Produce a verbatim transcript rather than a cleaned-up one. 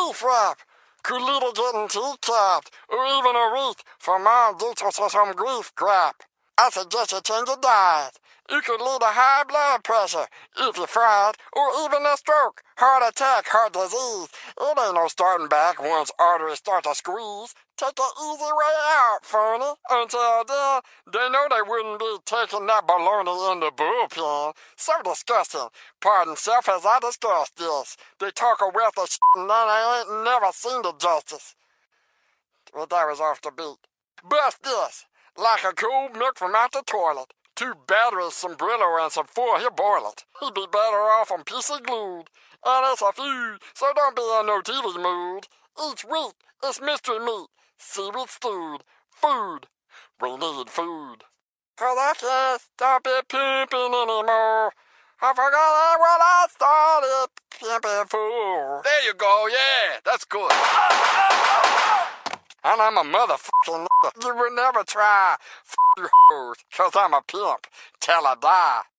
beef wrap. Could lead to getting tea-capped, or even a week for mom due to some grief crap. I suggest you change your diet. It could lead to high blood pressure if you're fried, or even a stroke, heart attack, heart disease. It ain't no starting back once arteries start to squeeze. Take the easy way out, phony. Until then, they know they wouldn't be taking that baloney in the bullpen. So disgusting. Pardon self as I discuss this. They talk a wealth of shit and then I ain't never seen the justice. Well, that was off the beat. Bust this. Like a cold milk from out the toilet. Two batteries, some Brillo, and some four, he'll boil it. He'd be better off on P C glued. And it's a feud, so don't be in no T V mood. Each week, it's mystery meat. Seaweed stewed. Food. We need food. Cause I can't stop it pimping anymore. I forgot what I started pimping for. There you go, yeah, that's good. And I'm a motherfucking nigga. You would never try f*** you hoes, cause I'm a pimp till I die.